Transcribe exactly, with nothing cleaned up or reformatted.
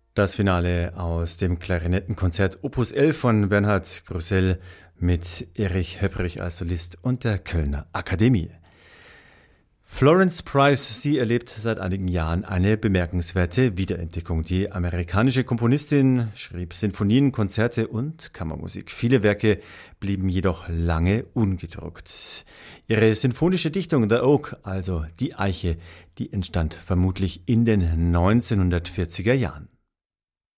Das Finale aus dem Klarinettenkonzert Opus elf von Bernhard Grussell mit Erich Höpprich als Solist und der Kölner Akademie. Florence Price, sie erlebt seit einigen Jahren eine bemerkenswerte Wiederentdeckung. Die amerikanische Komponistin schrieb Sinfonien, Konzerte und Kammermusik. Viele Werke blieben jedoch lange ungedruckt. Ihre sinfonische Dichtung The Oak, also die Eiche, die entstand vermutlich in den neunzehnhundertvierziger Jahren.